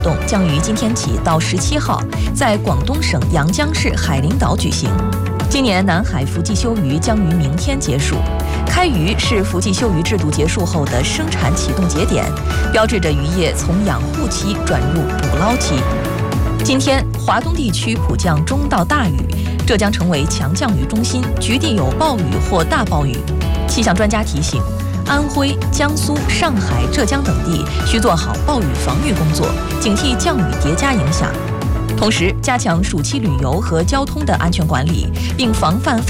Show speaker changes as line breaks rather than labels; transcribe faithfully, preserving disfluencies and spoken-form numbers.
动将于今天起到十七号在广东省阳江市海陵岛举行。今年南海伏季休渔将于明天结束，开渔是伏季休渔制度结束后的生产启动节点，标志着渔业从养护期转入捕捞期。今天，华东地区普降中到大雨，浙江成为强降雨中心，局地有暴雨或大暴雨。气象专家提醒，安徽、江苏、上海、浙江等地需做好暴雨防御工作，警惕降雨叠加影响。同时，加强暑期旅游和交通的安全管理，并防范风